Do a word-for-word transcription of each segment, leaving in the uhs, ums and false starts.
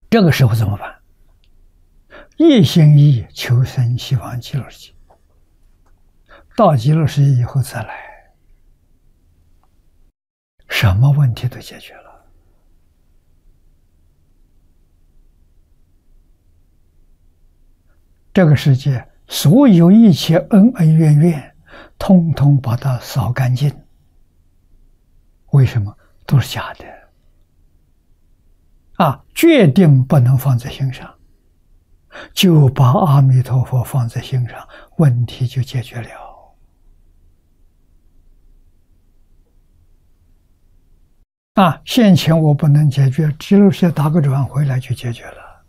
这个时候怎么办？一心一意求生西方极乐世界，到极乐世界以后再来，什么问题都解决了。这个世界所有一切恩恩怨怨，通通把它扫干净。为什么？都是假的啊！决定不能放在心上，就把阿弥陀佛放在心上，问题就解决了。啊，现前我不能解决，极乐世界打个转回来就解决了，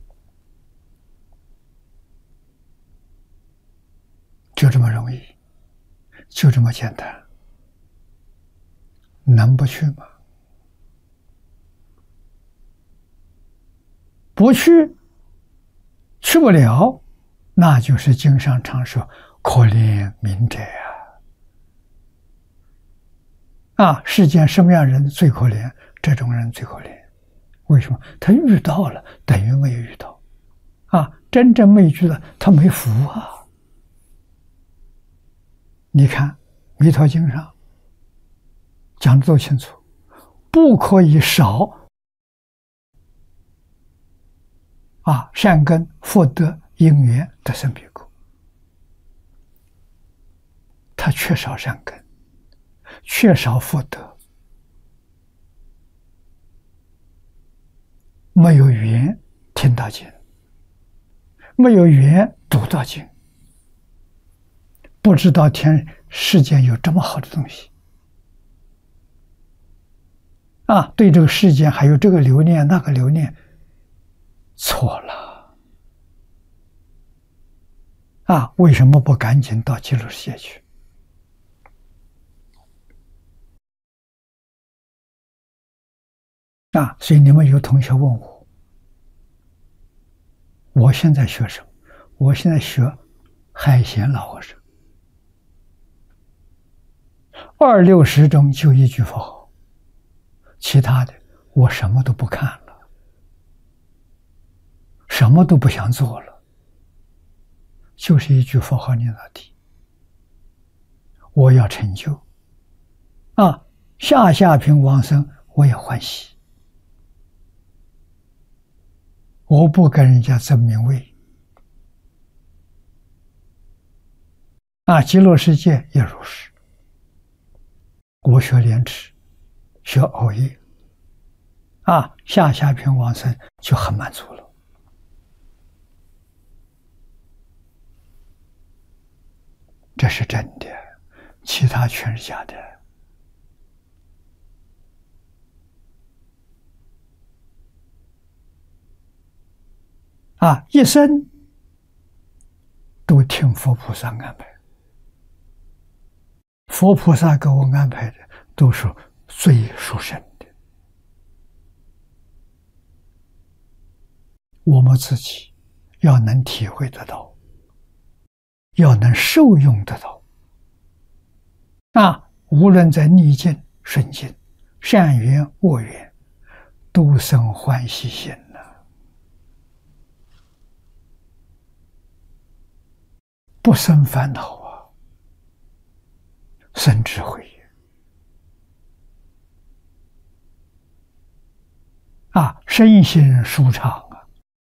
就这么容易，就这么简单，能不去吗？不去，去不了，那就是经上常说可怜悯者啊！啊，世间什么样人最可怜？这种人最可怜。为什么？他遇到了，等于没有遇到。啊，真正没遇到，他没福啊！你看《弥陀经》上讲得多清楚，不可以少啊，善根、福德、因缘得生彼国。他缺少善根，缺少福德，没有缘听到经，没有缘读到经，不知道天世间有这么好的东西啊！对这个世间还有这个留念那个留念，错了啊！为什么不赶紧到极乐世界去？啊！所以你们有同学问我，我现在学什么？我现在学海贤老和尚，二六十中就一句佛号，其他的我什么都不看了，什么都不想做了，就是一句佛号念到底。我要成就啊，下下品往生我也欢喜，我不跟人家争名位啊，极乐世界也如是。我学莲池，学熬夜啊，下下品往生就很满足了。这是真的，其他全是假的。啊，一生都听佛菩萨安排，佛菩萨给我安排的都是最殊胜的，我们自己要能体会得到，要能受用得到。啊，无论在逆境顺境，善缘恶缘，都生欢喜心了，不生烦恼啊，生智慧啊，身心舒畅啊，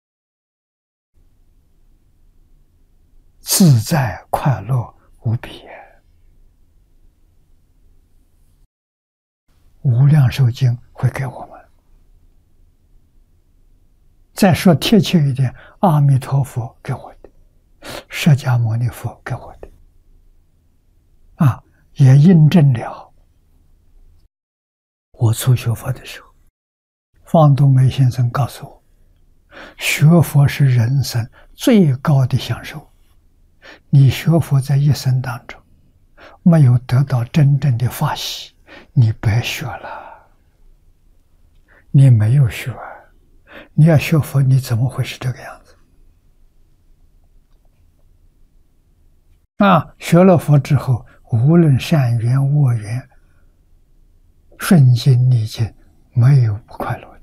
自在快乐无比。无量寿经会给我们。再说贴切一点，阿弥陀佛给我的，释迦牟尼佛给我的，啊，也印证了我初学佛的时候，方东梅先生告诉我，学佛是人生最高的享受。你学佛在一生当中没有得到真正的法喜，你白学了，你没有学。你要学佛，你怎么会是这个样子？啊，学了佛之后，无论善缘恶缘，顺境逆境，没有不快乐的。